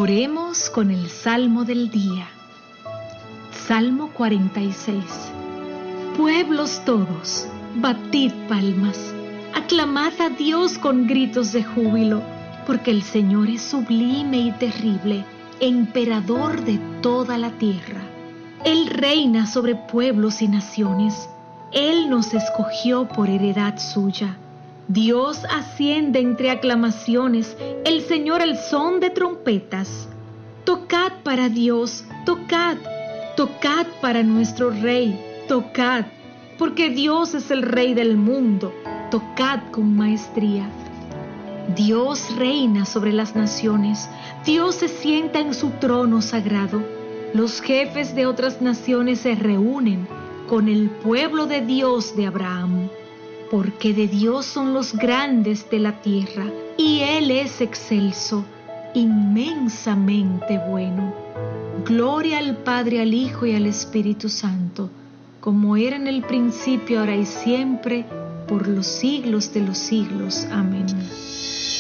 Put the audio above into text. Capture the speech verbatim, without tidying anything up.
Oremos con el Salmo del día. Salmo cuarenta y seis. Pueblos todos, batid palmas, aclamad a Dios con gritos de júbilo, porque el Señor es sublime y terrible, emperador de toda la tierra. Él reina sobre pueblos y naciones. Él nos escogió por heredad suya. Dios asciende entre aclamaciones, el Señor al son de trompetas. Tocad para Dios, tocad, tocad para nuestro Rey, tocad, porque Dios es el Rey del mundo, tocad con maestría. Dios reina sobre las naciones, Dios se sienta en su trono sagrado. Los jefes de otras naciones se reúnen con el pueblo de Dios de Abraham. Porque de Dios son los grandes de la tierra, y Él es excelso, inmensamente bueno. Gloria al Padre, al Hijo y al Espíritu Santo, como era en el principio, ahora y siempre, por los siglos de los siglos. Amén.